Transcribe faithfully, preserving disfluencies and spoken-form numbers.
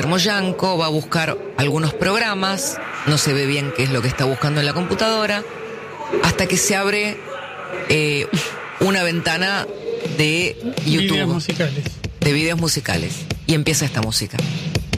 Moyanco, va a buscar algunos programas, no se ve bien qué es lo que está buscando en la computadora, hasta que se abre eh, una ventana de YouTube. Videos musicales. De videos musicales. Y empieza esta música.